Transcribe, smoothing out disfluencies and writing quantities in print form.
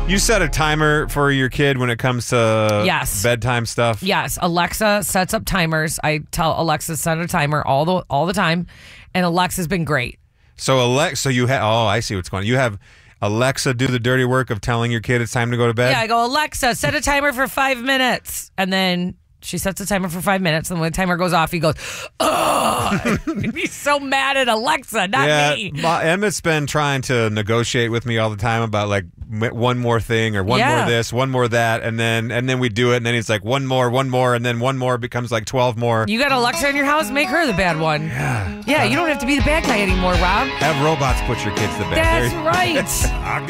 You set a timer for your kid when it comes to bedtime stuff? Yes. Alexa sets up timers. I tell Alexa to set a timer all the time, and Alexa's been great. So you have. Oh, I see what's going on. You have Alexa do the dirty work of telling your kid it's time to go to bed? Yeah, I go, Alexa, set a timer for 5 minutes. And then she sets a timer for 5 minutes. And when the timer goes off, he goes, oh, he's so mad at Alexa, not me. Emmett's been trying to negotiate with me all the time about like one more thing or one more this, one more that. And then we do it. And then he's like, one more. And then one more becomes like 12 more. You got Alexa in your house? Make her the bad one. Yeah. Yeah, you don't have to be the bad guy anymore, Rob. Have robots put your kids to bed. That's right.